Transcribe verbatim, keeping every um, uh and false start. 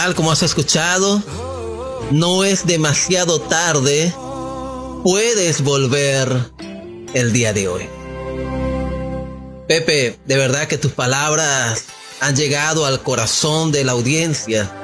tal como has escuchado, no es demasiado tarde, puedes volver el día de hoy. Pepe, de verdad que tus palabras han llegado al corazón de la audiencia.